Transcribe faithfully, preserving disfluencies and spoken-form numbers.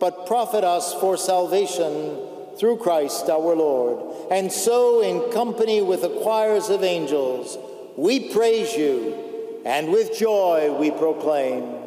but profit us for salvation through Christ our Lord. And so, in company with the choirs of angels, we praise you, and with joy we proclaim,